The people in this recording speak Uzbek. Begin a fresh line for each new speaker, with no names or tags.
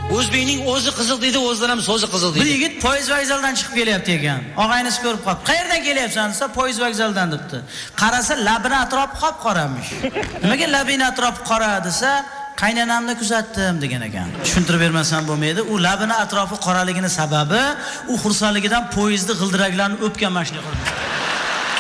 O'zbekning o'zi qiziq deydi, o'zidan ham so'zi qiziq deydi.
Bir yigit poyezd vokzalidan chiqib kelyapti ekan. Og'aynisi ko'rib qoldi. "Qayerdan kelyapsan?" desa, "Poyezd vokzalidan" debdi. Qarasa, labini atrofi qop-qoramish. Nimaga labini atrofi qora desa, "Qaynonamni kuzatdim" degan ekan. Tushuntirib bermasam bo'lmaydi. U labini atrofi qoraligining sababi u xursandligidan poyezdni g'ildiraklarini o'pgan mashina qildi.